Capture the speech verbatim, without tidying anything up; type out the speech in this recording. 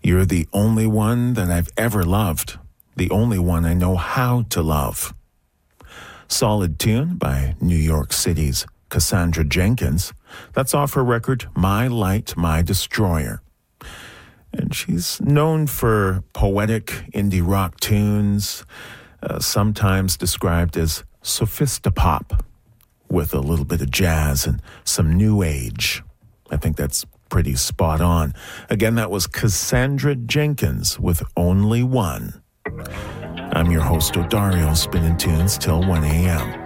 You're the only one that I've ever loved, the only one I know how to love. Solid tune by New York City's Cassandra Jenkins. That's off her record, My Light, My Destroyer. And she's known for poetic indie rock tunes, uh, sometimes described as sophistopop, with a little bit of jazz and some new age. I think that's pretty spot on. Again, that was Cassandra Jenkins with Only One. I'm your host, Odario, spinning tunes till one a.m.